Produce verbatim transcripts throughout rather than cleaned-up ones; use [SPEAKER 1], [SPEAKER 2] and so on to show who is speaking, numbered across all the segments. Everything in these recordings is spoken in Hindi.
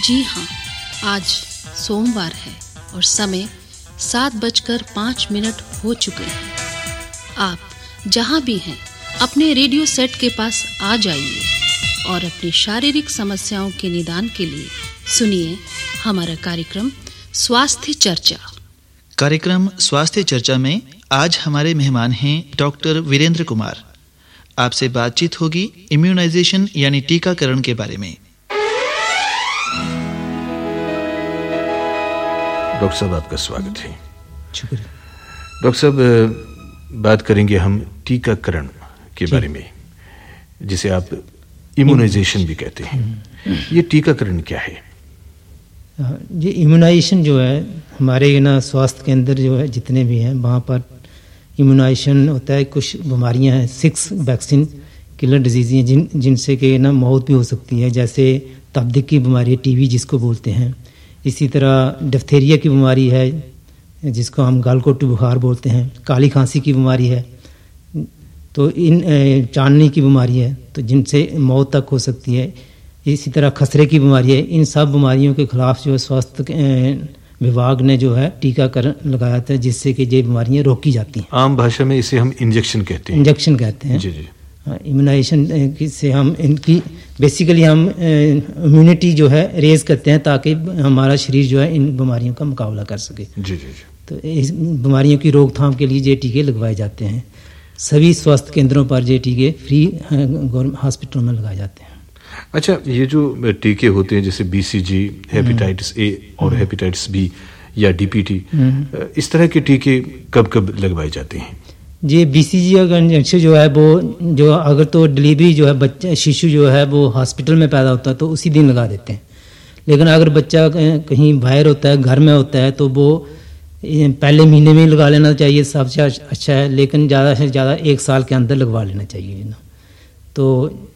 [SPEAKER 1] जी हाँ, आज सोमवार है और समय सात बजकर पाँच मिनट हो चुके हैं। आप जहाँ भी हैं अपने रेडियो सेट के पास आ जाइए और अपनी शारीरिक समस्याओं के निदान के लिए सुनिए हमारा कार्यक्रम स्वास्थ्य चर्चा।
[SPEAKER 2] कार्यक्रम स्वास्थ्य चर्चा में आज हमारे मेहमान हैं डॉक्टर वीरेंद्र कुमार। आपसे बातचीत होगी इम्यूनाइजेशन यानी टीकाकरण के बारे में।
[SPEAKER 3] डॉक्टर साहब, आपका स्वागत है। शुक्रिया। डॉक्टर साहब, बात करेंगे हम टीकाकरण के बारे में, जिसे आप इम्यूनाइजेशन भी कहते हैं। ये टीकाकरण क्या है?
[SPEAKER 4] ये इम्यूनाइजेशन जो है हमारे ना स्वास्थ्य के अंदर जो है जितने भी हैं वहाँ पर इम्यूनाइजेशन होता है। कुछ बीमारियाँ हैं, सिक्स वैक्सीन किलर डिजीज़ हैं जिन जिनसे कि ना मौत भी हो सकती है, जैसे तपेदिक की बीमारी है, टीबी जिसको बोलते हैं। इसी तरह डिप्थीरिया की बीमारी है जिसको हम गलघोटू बुखार बोलते हैं। काली खांसी की बीमारी है, तो इन चांदनी की बीमारी है तो जिनसे मौत तक हो सकती है। इसी तरह खसरे की बीमारी है। इन सब बीमारियों के खिलाफ जो है स्वास्थ्य विभाग ने जो है टीकाकरण लगाया था, जिससे कि ये बीमारियां रोकी जाती हैं।
[SPEAKER 3] आम भाषा में इसे हम इंजेक्शन कहते हैं।
[SPEAKER 4] इंजेक्शन कहते हैं।
[SPEAKER 3] जी जी।
[SPEAKER 4] इम्यूनाइजेशन से हम इनकी बेसिकली हम इम्यूनिटी जो है रेज करते हैं ताकि हमारा शरीर जो है इन बीमारियों का मुकाबला कर सके।
[SPEAKER 3] जी जी जी।
[SPEAKER 4] तो इस बीमारियों की रोकथाम के लिए ये टीके लगवाए जाते हैं। सभी स्वास्थ्य केंद्रों पर ये टीके फ्री गवर्नमेंट हॉस्पिटलों में लगाए जाते हैं।
[SPEAKER 3] अच्छा, ये जो टीके होते हैं जैसे बीसीजी, हेपेटाइटिस ए और हेपेटाइटिस बी या डीपीटी, इस तरह के टीके कब कब लगवाए जाते हैं?
[SPEAKER 4] ये बीसीजी का इंजेक्शन जो है वो जो अगर तो डिलीवरी जो है बच्चा शिशु जो है वो हॉस्पिटल में पैदा होता है तो उसी दिन लगा देते हैं। लेकिन अगर बच्चा कहीं बाहर होता है, घर में होता है, तो वो पहले महीने में लगा लेना चाहिए, सबसे अच्छा है। लेकिन ज़्यादा से ज़्यादा एक साल के अंदर लगवा लेना चाहिए ना। तो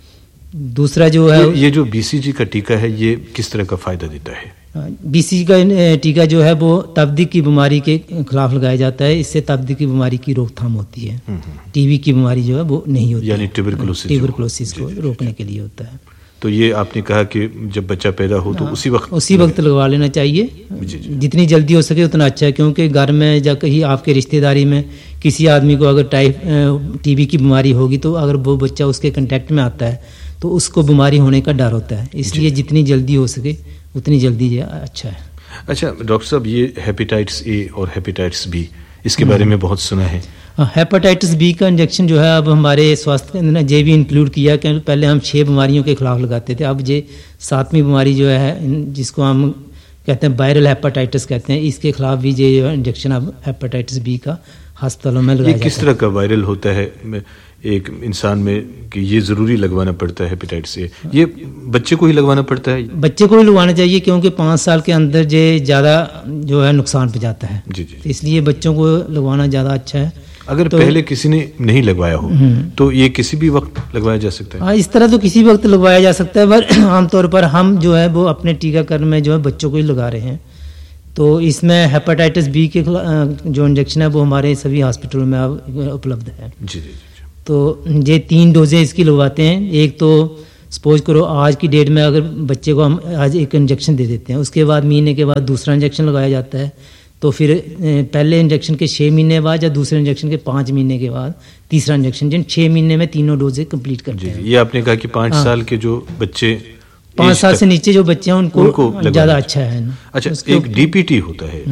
[SPEAKER 4] दूसरा जो है
[SPEAKER 3] ये, ये जो बीसीजी का टीका है ये किस तरह का फ़ायदा देता है?
[SPEAKER 4] बीसीजी का टीका जो है वो तपेदिक की बीमारी के खिलाफ लगाया जाता है। इससे तपेदिक की बीमारी की रोकथाम होती है। टीबी की बीमारी जो है वो नहीं होती,
[SPEAKER 3] यानी ट्यूबरकुलोसिस
[SPEAKER 4] ट्यूबरकुलोसिस को रोकने के लिए होता है।
[SPEAKER 3] तो ये आपने कहा कि जब बच्चा पैदा हो तो उसी वक्त
[SPEAKER 4] उसी वक्त लगवा लेना चाहिए। जितनी जल्दी हो सके उतना अच्छा है, क्योंकि घर में या कहीं आपके रिश्तेदारी में किसी आदमी को अगर टाइप टीबी की बीमारी होगी तो अगर वो बच्चा उसके कांटेक्ट में आता है तो उसको बीमारी होने का डर होता है। इसलिए जितनी जल्दी हो सके उतनी जल्दी ये अच्छा है।
[SPEAKER 3] अच्छा डॉक्टर साहब, ये हेपेटाइटिस ए और हेपेटाइटिस बी, इसके बारे में बहुत सुना है।
[SPEAKER 4] हेपेटाइटिस बी का इंजेक्शन जो है अब हमारे स्वास्थ्य केंद्र ने ये भी इंक्लूड किया कि पहले हम छः बीमारियों के खिलाफ लगाते थे, अब ये सातवीं बीमारी जो है जिसको हम कहते हैं वायरल हेपेटाइटिस कहते हैं, इसके खिलाफ भी ये इंजेक्शन अब हेपेटाइटिस बी का अस्पतालों में लगाया जाता है।
[SPEAKER 3] ये किस तरह का वायरल होता है एक इंसान में कि ये ज़रूरी लगवाना पड़ता है हेपेटाइटिस ए? ये बच्चे को ही लगवाना पड़ता है?
[SPEAKER 4] बच्चे को ही लगवाना चाहिए, क्योंकि पाँच साल के अंदर ये ज़्यादा जो है नुकसान पहुँचाता है।
[SPEAKER 3] जी जी।
[SPEAKER 4] इसलिए बच्चों को लगवाना ज़्यादा अच्छा है।
[SPEAKER 3] अगर तो, पहले किसी ने नहीं लगवाया हो तो ये किसी भी वक्त लगवाया जा सकता है?
[SPEAKER 4] हाँ, इस तरह तो किसी वक्त लगवाया जा सकता है, पर आमतौर पर हम जो है वो अपने टीकाकरण में जो है बच्चों को ही लगा रहे हैं। तो इसमें हेपेटाइटिस बी के जो इंजेक्शन है वो हमारे सभी हॉस्पिटलों में उपलब्ध है।
[SPEAKER 3] जी जी।
[SPEAKER 4] तो ये तीन डोजें इसकी लगवाते हैं। एक तो सपोज करो आज की डेट में अगर बच्चे को हम आज एक इंजेक्शन दे देते हैं, उसके बाद महीने के बाद दूसरा इंजेक्शन लगाया जाता है। तो फिर पहले इंजेक्शन के छः महीने बाद या दूसरे इंजेक्शन के पाँच महीने के बाद तीसरा इंजेक्शन, जिन छः महीने में तीनों डोजें कंप्लीट करते हैं।
[SPEAKER 3] ये आपने कहा कि पाँच हाँ। साल के जो बच्चे,
[SPEAKER 4] पाँच साल से नीचे जो बच्चे हैं उनको, उनको ज़्यादा अच्छा है ना।
[SPEAKER 3] अच्छा, एक डीपीटी होता है,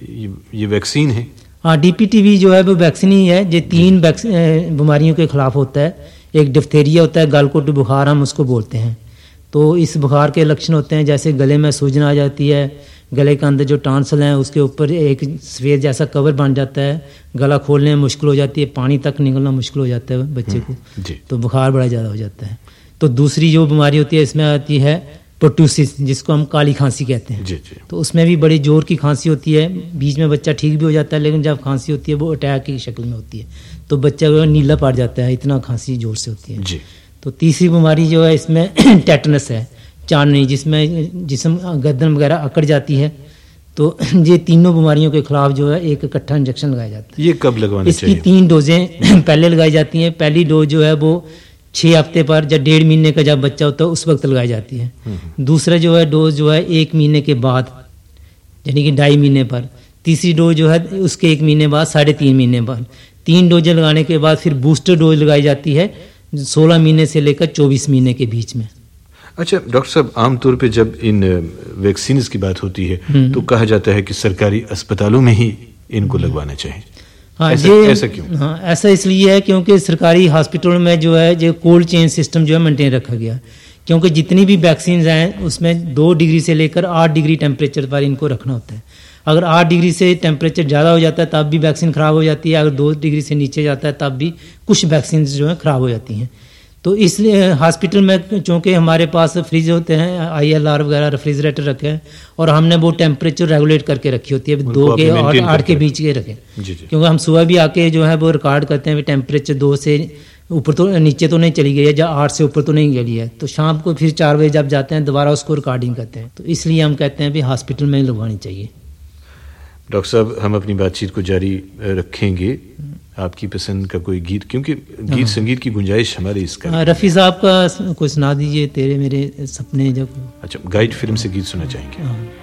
[SPEAKER 3] ये वैक्सीन है?
[SPEAKER 4] हाँ, डीपीटी भी जो है वो वैक्सीन ही है। ये तीन बीमारियों के खिलाफ होता है। एक डिप्थीरिया होता है, गलघोटू बुखार हम उसको बोलते हैं। तो इस बुखार के लक्षण होते हैं जैसे गले में सूजन आ जाती है, गले के अंदर जो टांसल हैं उसके ऊपर एक सफ़ेद जैसा कवर बन जाता है, गला खोलने में मुश्किल हो जाती है, पानी तक निकलना मुश्किल हो जाता है बच्चे को, तो बुखार बड़ा ज़्यादा हो जाता है। तो दूसरी जो बीमारी होती है इसमें आती है पर्टूसिस, जिसको हम काली खांसी कहते हैं।
[SPEAKER 3] जी जी।
[SPEAKER 4] तो उसमें भी बड़ी जोर की खांसी होती है, बीच में बच्चा ठीक भी हो जाता है, लेकिन जब खांसी होती है वो अटैक की शक्ल में होती है, तो बच्चा जो नीला पड़ जाता है, इतना खांसी जोर से होती है।
[SPEAKER 3] जी।
[SPEAKER 4] तो तीसरी बीमारी जो है इसमें टेटनस है, चांदनी, जिसमें जिस्म गर्दन वगैरह अकड़ जाती है। तो ये तीनों बीमारियों के खिलाफ जो है एक इकट्ठा इंजेक्शन लगाया जाता है।
[SPEAKER 3] ये कब लगवाना
[SPEAKER 4] इसकी
[SPEAKER 3] चाहिए?
[SPEAKER 4] तीन डोजें पहले लगाई जाती हैं। पहली डोज जो है वो छः हफ्ते पर जब डेढ़ महीने का जब बच्चा होता है उस वक्त लगाई जाती है। दूसरा जो है डोज जो है एक महीने के बाद यानी कि ढाई महीने पर। तीसरी डोज जो है उसके एक महीने बाद, साढ़े तीन महीने बाद। तीन डोजें लगाने के बाद फिर बूस्टर डोज लगाई जाती है सोलह महीने से लेकर चौबीस महीने के बीच में।
[SPEAKER 3] अच्छा डॉक्टर साहब, आमतौर पे जब इन वैक्सीन की बात होती है तो कहा जाता है कि सरकारी अस्पतालों में ही इनको लगवाना चाहिए।
[SPEAKER 4] हाँ,
[SPEAKER 3] ऐसा,
[SPEAKER 4] ये
[SPEAKER 3] ऐसा क्यों?
[SPEAKER 4] हाँ, ऐसा इसलिए है क्योंकि सरकारी हॉस्पिटलों में जो है जो कोल्ड चेन सिस्टम जो है मेंटेन रखा गया, क्योंकि जितनी भी वैक्सीन हैं उसमें दो डिग्री से लेकर आठ डिग्री टेम्परेचर पर इनको रखना होता है। अगर आठ डिग्री से टेम्परेचर ज़्यादा हो जाता है तब भी वैक्सीन ख़राब हो जाती है, अगर दो डिग्री से नीचे जाता है तब भी कुछ वैक्सीन जो है ख़राब हो जाती हैं। तो इसलिए हॉस्पिटल में चूँकि हमारे पास फ्रिज होते हैं, आई एल आर वगैरह रेफ्रिजरेटर रखे हैं और हमने वो टेम्परेचर रेगुलेट करके रखी होती है, दो के और आठ के बीच के रखें, क्योंकि हम सुबह भी आके जो है वो रिकॉर्ड करते हैं टेम्परेचर दो से ऊपर तो नीचे तो नहीं चली गई है या आठ से ऊपर तो नहीं गई है, तो शाम को फिर चार बजे जब जाते हैं दोबारा उसको रिकॉर्डिंग करते हैं। तो इसलिए हम कहते हैं भी हॉस्पिटल में ही लगवानी चाहिए।
[SPEAKER 3] डॉक्टर साहब, हम अपनी बातचीत को जारी रखेंगे। आपकी पसंद का कोई गीत, क्योंकि गीत संगीत की गुंजाइश हमारे इसका।
[SPEAKER 4] रफ़ी साहब का कोई सुना दीजिए, तेरे मेरे सपने जब।
[SPEAKER 3] अच्छा, गाइड फिल्म से गीत सुनना चाहेंगे?